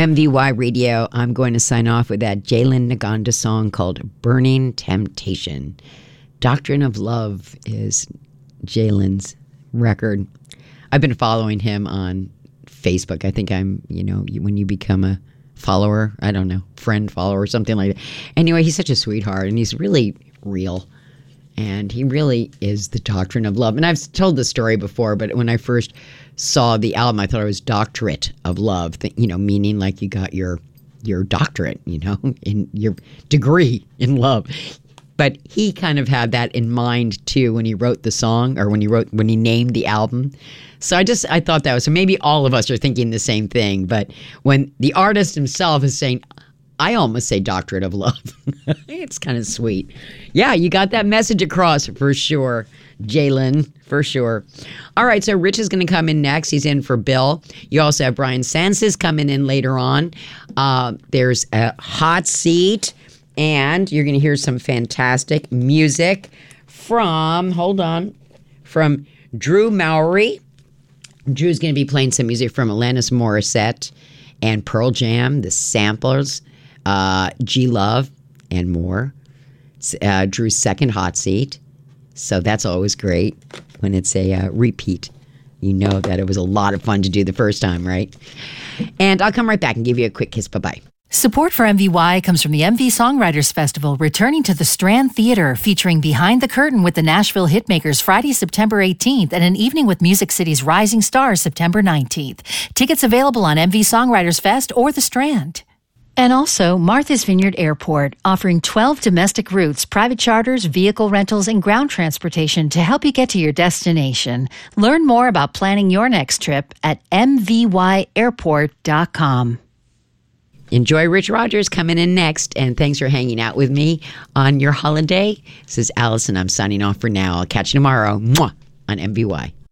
MVY Radio. I'm going to sign off with that Jalen Naganda song called Burning Temptation. Doctrine of Love is Jalen's record. I've been following him on Facebook. I think I'm, when you become a follower, I don't know, friend, follower, something like that. Anyway, he's such a sweetheart, and he's really real. And he really is the doctrine of love. And I've told this story before, but when I first saw the album, I thought it was Doctorate of Love, meaning like you got your doctorate, in your degree in love. But he kind of had that in mind too when he wrote the song, or when he named the album. So I thought that was, so maybe all of us are thinking the same thing. But when the artist himself is saying, I almost say Doctorate of Love. It's kind of sweet. Yeah, you got that message across for sure, Jalen, for sure. All right, so Rich is going to come in next. He's in for Bill. You also have Brian Sanses coming in later on. There's a hot seat, and you're going to hear some fantastic music from Drew Mowry. Drew's going to be playing some music from Alanis Morissette and Pearl Jam, The Samplers, G-Love, and more. Drew's second hot seat. So that's always great when it's a repeat. You know that it was a lot of fun to do the first time, right? And I'll come right back and give you a quick kiss. Bye-bye. Support for MVY comes from the MV Songwriters Festival, returning to the Strand Theater, featuring Behind the Curtain with the Nashville Hitmakers Friday, September 18th, and an evening with Music City's Rising Stars September 19th. Tickets available on MV Songwriters Fest or the Strand. And also, Martha's Vineyard Airport, offering 12 domestic routes, private charters, vehicle rentals, and ground transportation to help you get to your destination. Learn more about planning your next trip at mvyairport.com. Enjoy Rich Rogers coming in next, and thanks for hanging out with me on your holiday. This is Allison. I'm signing off for now. I'll catch you tomorrow. Mwah, on MVY.